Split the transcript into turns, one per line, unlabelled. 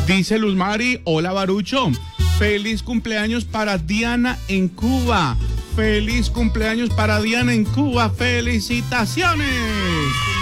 Dice Luz Mari, hola Barucho, feliz cumpleaños para Diana en Cuba. Feliz cumpleaños para Diana en Cuba, felicitaciones.